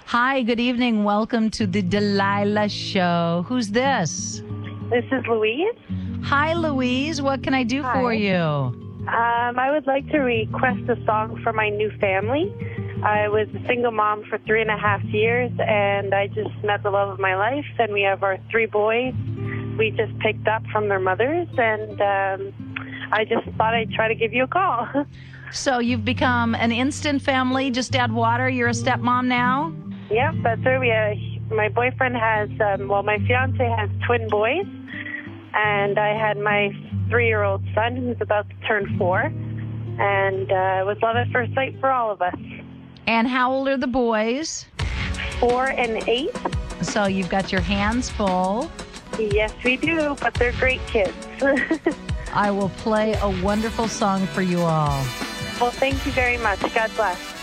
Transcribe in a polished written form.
Hi, good evening. Welcome to the Delilah Show. Who's this? This is Louise. Hi, Louise. What can I do for you? I would like to request a song for my new family. I was a single mom for 3.5 years, and I just met the love of my life, and we have our 3 boys. We just picked up from their mothers, and I just thought I'd try to give you a call. So you've become an instant family. Just add water. You're a stepmom now? Yep, that's right. My boyfriend has, my fiance has twin boys, and I had my 3-year-old son who's about to turn 4, and it was love at first sight for all of us. And how old are the boys? 4 and 8. So you've got your hands full. Yes, we do, but they're great kids. I will play a wonderful song for you all. Well, thank you very much. God bless.